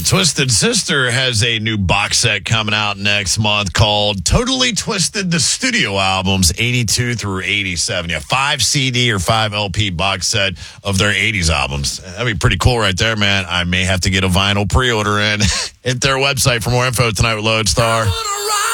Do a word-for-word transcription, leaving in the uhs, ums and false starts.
Twisted Sister has a new box set coming out next month called Totally Twisted, the studio albums, eighty-two through eighty-seven. Yeah, five C D or five L P box set of their eighties albums. That'd be pretty cool right there, man. I may have to get a vinyl pre-order in. Hit their website for more info tonight with Lodestar.